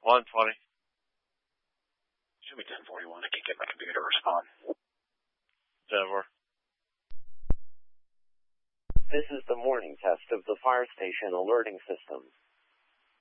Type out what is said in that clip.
120. Should be 1041. I can't get my computer to respond. 10-4. This is the morning test of the fire station alerting system.